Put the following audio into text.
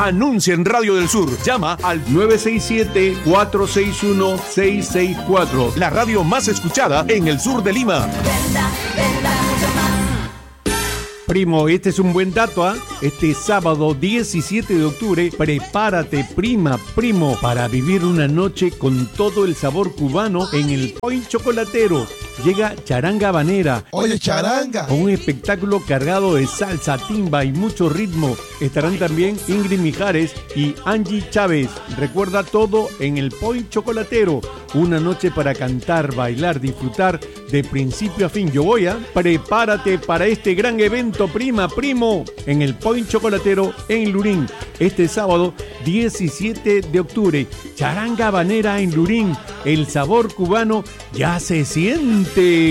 Anuncia en Radio del Sur. Llama al 967-461-664. La radio más escuchada en el sur de Lima. Primo, este es un buen dato, ¿ah? Este sábado 17 de octubre, prepárate, primo, para vivir una noche con todo el sabor cubano en el Point Chocolatero. Llega Charanga Habanera. Oye, charanga. Con un espectáculo cargado de salsa, timba y mucho ritmo. Estarán también Ingrid Mijares y Angie Chávez. Recuerda todo en el Point Chocolatero. Una noche para cantar, bailar, disfrutar de principio a fin. Yo voy a prepárate para este gran evento, primo, en el Point Chocolatero en Lurín. Este sábado 17 de octubre. Charanga Habanera en Lurín. El sabor cubano ya se siente.